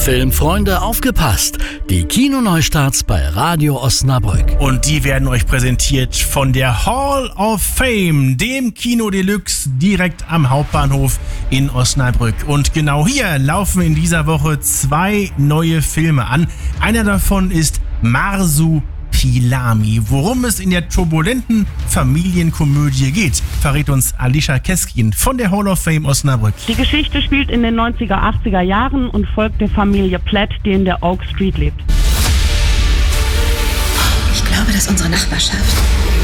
Filmfreunde, aufgepasst! Die Kinoneustarts bei Radio Osnabrück. Und die werden euch präsentiert von der Hall of Fame, dem Kino Deluxe direkt am Hauptbahnhof in Osnabrück. Und genau hier laufen in dieser Woche 2 neue Filme an. Einer davon ist Marsupilami. Worum es in der turbulenten Familienkomödie geht, verrät uns Alicia Keskin von der Hall of Fame Osnabrück. Die Geschichte spielt in den 90er, 80er Jahren und folgt der Familie Platt, die in der Oak Street lebt. Ich glaube, dass unsere Nachbarschaft,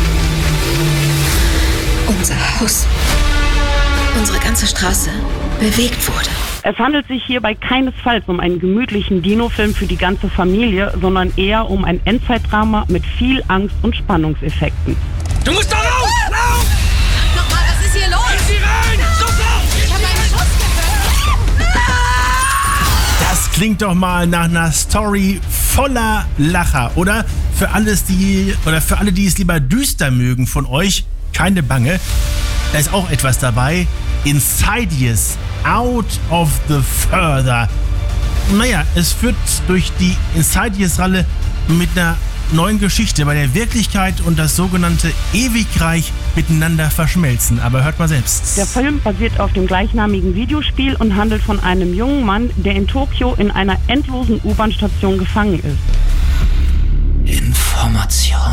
unser Haus, unsere ganze Straße bewegt wurde. Es handelt sich hierbei keinesfalls um einen gemütlichen Dino-Film für die ganze Familie, sondern eher um ein Endzeitdrama mit viel Angst- und Spannungseffekten. Du musst da raus! Lauf! Nochmal, was ist hier los? Geh sie rein! Sofort! Ich habe einen Schuss gehört. Das klingt doch mal nach einer Story voller Lacher, oder? Für alle, die es lieber düster mögen von euch, keine Bange. Da ist auch etwas dabei. Insidious, Out of the Further. Naja, es führt durch die Insidious-Ralle mit einer neuen Geschichte, bei der Wirklichkeit und das sogenannte Ewigreich miteinander verschmelzen. Aber hört mal selbst. Der Film basiert auf dem gleichnamigen Videospiel und handelt von einem jungen Mann, der in Tokio in einer endlosen U-Bahn-Station gefangen ist. Information.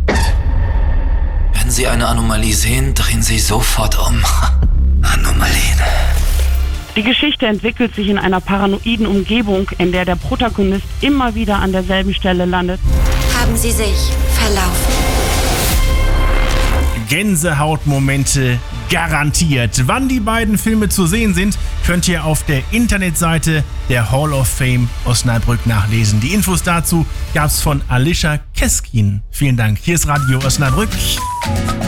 Wenn Sie eine Anomalie sehen, drehen Sie sofort um. Anomalien. Die Geschichte entwickelt sich in einer paranoiden Umgebung, in der der Protagonist immer wieder an derselben Stelle landet. Haben Sie sich verlaufen? Gänsehautmomente garantiert. Wann die beiden Filme zu sehen sind, könnt ihr auf der Internetseite der Hall of Fame Osnabrück nachlesen. Die Infos dazu gab's von Alicia Keskin. Vielen Dank. Hier ist Radio Osnabrück.